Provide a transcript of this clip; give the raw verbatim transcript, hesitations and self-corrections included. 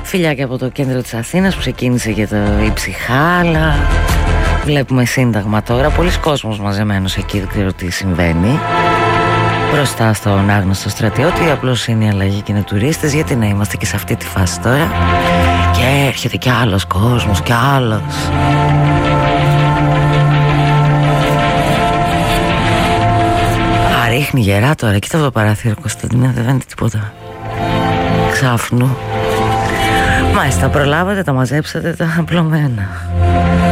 Φιλιά από το κέντρο της Αθήνας που ξεκίνησε για το η Ψυχάλα. Βλέπουμε Σύνταγμα τώρα. Πολλοί κόσμος μαζεμένος εκεί, δεν ξέρω τι συμβαίνει. Μπροστά στον άγνωστο στρατιώτη. Απλώς είναι η αλλαγή και είναι τουρίστες. Γιατί να είμαστε και σε αυτή τη φάση τώρα. Και έρχεται κι άλλος κόσμος κι άλλος. Α, ρίχνει γερά τώρα. Κοίτα το παράθυρο, Κωνσταντίνα, δεν φαίνεται τίποτα. Ξάφνου. Μάλιστα, προλάβατε, τα μαζέψατε τα απλωμένα.